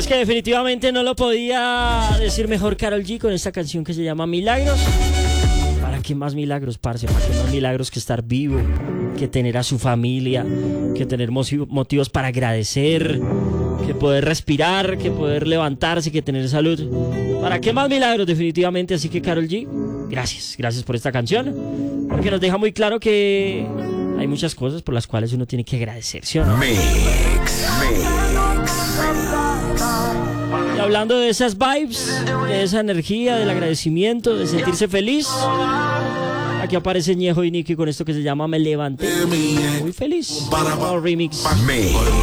es que definitivamente no lo podía decir mejor Karol G con esta canción que se llama Milagros. ¿Para qué más milagros, parce? ¿Para qué más milagros que estar vivo? Que tener a su familia, que tener motivos para agradecer, que poder respirar, que poder levantarse, que tener salud. ¿Para qué más milagros? Definitivamente. Así que Karol G, gracias por esta canción, porque nos deja muy claro que hay muchas cosas por las cuales uno tiene que agradecer, ¿sí o no? Y hablando de esas vibes, de esa energía, del agradecimiento, de sentirse feliz, aquí aparece Ñejo y Nicky con esto que se llama Me Levanté. Muy feliz. Remix.